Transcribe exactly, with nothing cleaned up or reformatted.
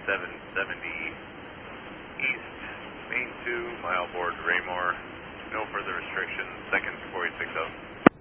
seven seventy East, Main two, mile board Raymore. No further restrictions. Seconds four eight six zero.